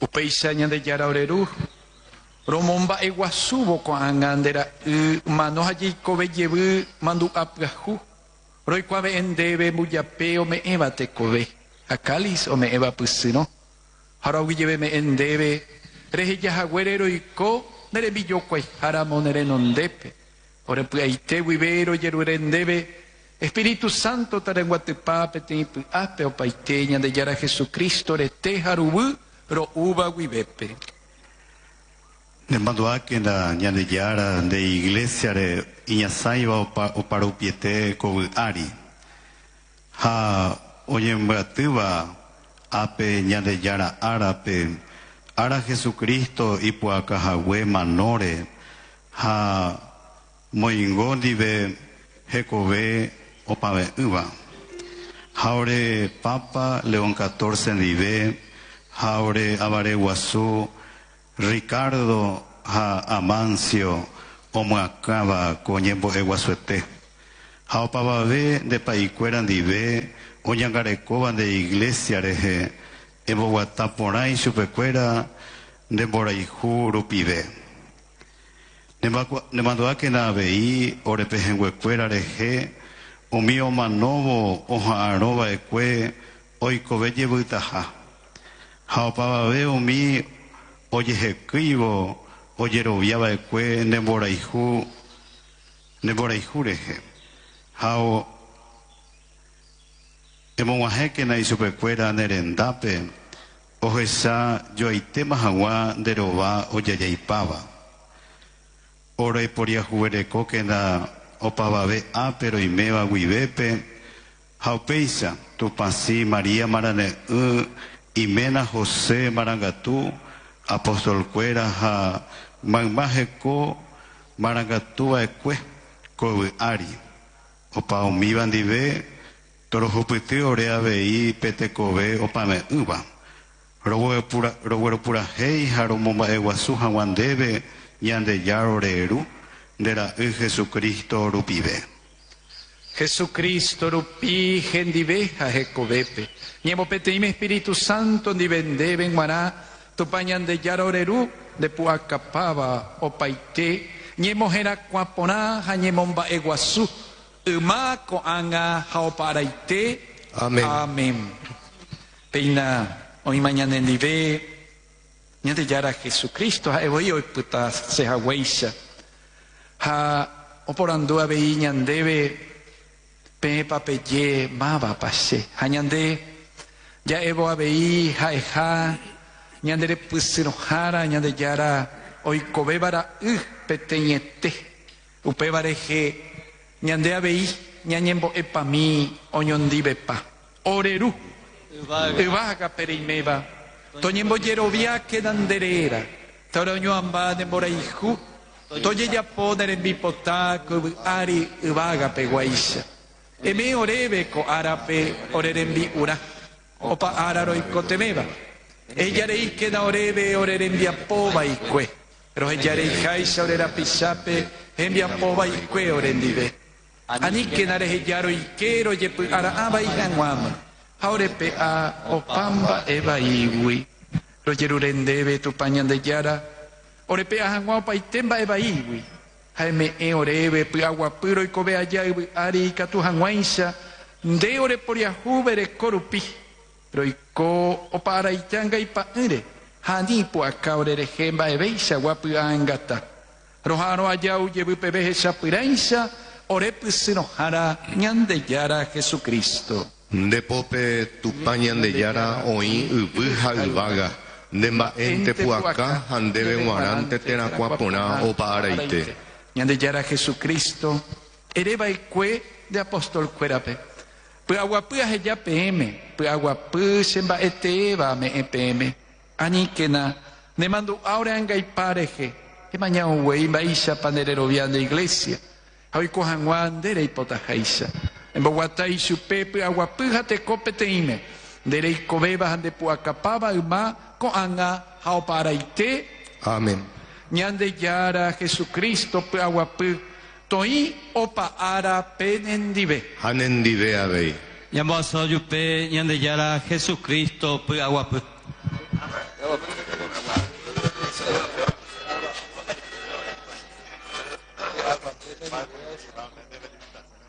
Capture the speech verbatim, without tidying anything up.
Upeisa ñande yara oreru. Romomba eguasubo con angandera manos allí kobe llevu mandu aprahu. Roy cuave endebe muyapeo me eva te kobe. Acalis o me eva pusino. Harawi lleve me endebe. Reje yahaguerero y ko. Nere billo kwai haramo nere nondepe. Ore puaite wibero yerurendebe. Espíritu Santo tarenguatepape tipu ape o paiteña de yara Jesucristo rete harubu ro uba wibepe. Ne mandoake na ñande yara de iglesia de iñasaiva o parupiete ko ari. Ha oyembrativa ape ñande yara arape ara Jesucristo ipuaka hawe manore ha moingondive Jecové opave uva. Jaure Papa León catorce dive, Jaure Avare Guazú, Ricardo ha Amancio, Omoacaba coñembo eguazuete. Jaopavave de Paicueran dive, Oñangarecoba de Iglesia reje, Eboguataporay chupecuera, de Boraiju rupive. Ne mandó que na veí orepejenguecuera reje o mío manovo oja aroba eque oiko belle butaja jaopaba veo mi oye jequivo oye roviaba eque ne boraiju ne boraiju reje jao emoaje que na isupecuera nerendape ojesa yo aitema jagua de roba oye yaipaba. Ora y poria juvereco que na opavave a pero y meva guivepe jaupeisa tu pasi María marane u y mena José marangatú apóstol cuera ha magmajeco marangatú eque co ari opa omivan dive toro jupiti orea vei petecobe opame uva rogo pura rogo pura hei haromomba eguasu hawandebe Yande yaroreru de la Jesucristo rupive. Jesucristo rupi gendive a jecobepe. Niemo peteime Espíritu Santo ni vendeben mará. Tupañan de yaroreru de puacapaba o paite. Niemo jera cuaponá jañemomba eguazú. Uma ko anga jaoparaite. Amén. Amén. Peina hoy mañana en dive. Ñande yara Jesucristo ha evoy hoy puta se ha weisha ha oporando a vei ñandebe pe papeye maba pase ha ñande ya evo a vei ha eja ñandere pusiro jara ñande yara hoy cobebara u peteñete upebareje ñande a vei ñañembo epa mi oñondibe pa oreru evaga perimeba Toñembo yerovia quedanderera, toroño amba de moraiju, toye ya poder en bipotá, ari vaga peguaisha. Eme orebe co arape orerembi ura, opa araro y cotemeba. Ella rei queda orebe orerembia pova y cue, pero ella rei jaisa orera pisape, envia pova y cue orendive. Ani quedare ellaro y quero yepu ara aba y ganguama. Aurepe a opamba eva iwi. Rogerurendebe tu pañan de yara. Orepe a hanguapa y temba eva iwi. Jaime e orebe pi agua puro y cobe allá iwi ari katu hanguaisha. De ore por yahubere corupi. Roiko opara y tanga y paere. Hanipo a caurere gemba ebeisa guapi angata. Rojaro allá uyebu pebeje sapiraisa. Orepe sinojara ñande yara Jesucristo. De pope tu pañan de yara oí ubuja uvaga de maente puacá andebe guarante teracuapona o paraite. Ñande yara Jesucristo ereba y cue de apóstol cuerape. Pues aguapua ya pm, pues aguapu semba eteva me epm. Aniquena, ne mando ahora anga y pareje. E mañana güey maisha panerero viande iglesia. Hoy cojan guandere y potajaisa. En Bogotá y su pepe aguapuja te copeteime. Derei cobebas de puacapaba uma coanga jaoparaite. Amén. Ñande yara Jesucristo pe aguapu. Toi opa ara penendive. Hanendive avei. Yambaso yupe ñande yara Jesucristo pe aguapu. Realmente felicitaciones.